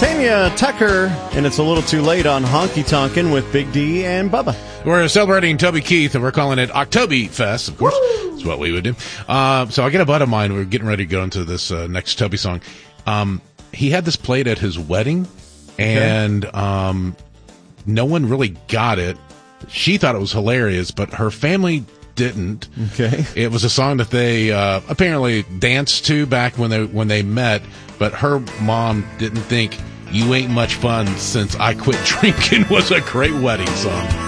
Tanya Tucker, and it's a little too late on Honky Tonkin' with Big D and Bubba. We're celebrating Toby Keith, and we're calling it October Fest, of course. That's what we would do. So I get a buddy of mine. We're getting ready to go into this next Toby song. He had this played at his wedding, and no one really got it. She thought it was hilarious, but her family didn't. Okay. It was a song that they apparently danced to back when they met, but her mom didn't think "You Ain't Much Fun Since I Quit Drinking" was a great wedding song.